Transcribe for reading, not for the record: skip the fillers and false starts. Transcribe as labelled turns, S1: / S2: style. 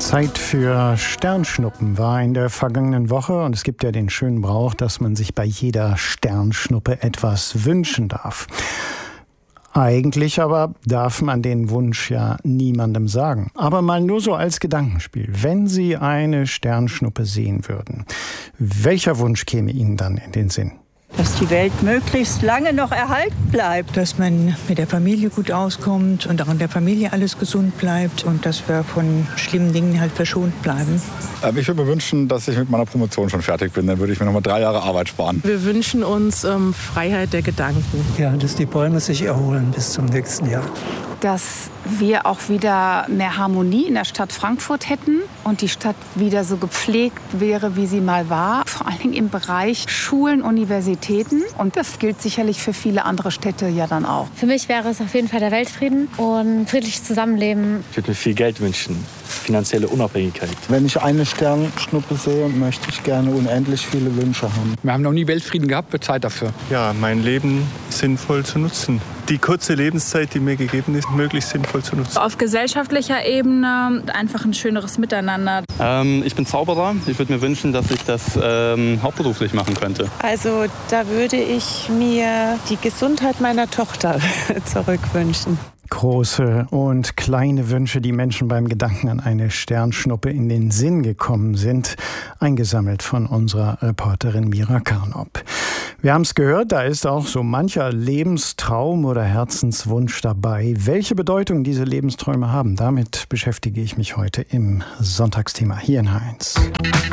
S1: Zeit für Sternschnuppen war in der vergangenen Woche und es gibt ja den schönen Brauch, dass man sich bei jeder Sternschnuppe etwas wünschen darf. Eigentlich aber darf man den Wunsch ja niemandem sagen. Aber mal nur so als Gedankenspiel. Wenn Sie eine Sternschnuppe sehen würden, welcher Wunsch käme Ihnen dann in den Sinn?
S2: Dass die Welt möglichst lange noch erhalten bleibt.
S3: Dass man mit der Familie gut auskommt und auch in der Familie alles gesund bleibt und dass wir von schlimmen Dingen halt verschont bleiben.
S4: Ich würde mir wünschen, dass ich mit meiner Promotion schon fertig bin. Dann würde ich mir noch mal 3 Jahre Arbeit sparen.
S5: Wir wünschen uns Freiheit der Gedanken.
S6: Ja, dass die Bäume sich erholen bis zum nächsten Jahr.
S7: Dass wir auch wieder mehr Harmonie in der Stadt Frankfurt hätten und die Stadt wieder so gepflegt wäre, wie sie mal war. Vor allen Dingen im Bereich Schulen, Universitäten. Und das gilt sicherlich für viele andere Städte ja dann auch.
S8: Für mich wäre es auf jeden Fall der Weltfrieden und friedliches Zusammenleben.
S9: Ich würde mir viel Geld wünschen, finanzielle Unabhängigkeit.
S10: Wenn ich eine Sternschnuppe sehe, möchte ich gerne unendlich viele Wünsche haben.
S11: Wir haben noch nie Weltfrieden gehabt, wird Zeit dafür.
S12: Ja, mein Leben sinnvoll zu nutzen. Die kurze Lebenszeit, die mir gegeben ist, möglichst sinnvoll zu nutzen.
S13: Auf gesellschaftlicher Ebene einfach ein schöneres Miteinander.
S14: Ich bin Zauberer. Ich würde mir wünschen, dass ich das hauptberuflich machen könnte.
S15: Also da würde ich mir die Gesundheit meiner Tochter zurückwünschen.
S1: Große und kleine Wünsche, die Menschen beim Gedanken an eine Sternschnuppe in den Sinn gekommen sind, eingesammelt von unserer Reporterin Mira Karnop. Wir haben es gehört, da ist auch so mancher Lebenstraum oder Herzenswunsch dabei. Welche Bedeutung diese Lebensträume haben, damit beschäftige ich mich heute im Sonntagsthema hier in H1.